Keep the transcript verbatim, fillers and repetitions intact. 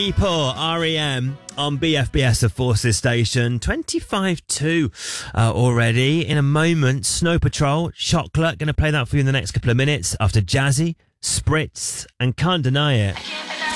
Paul, R E M on B F B S, of Forces Station, twenty-five two uh, already. In a moment, Snow Patrol, Shot Clerk, going to play that for you in the next couple of minutes after Jazzy, Spritz, and Can't Deny It.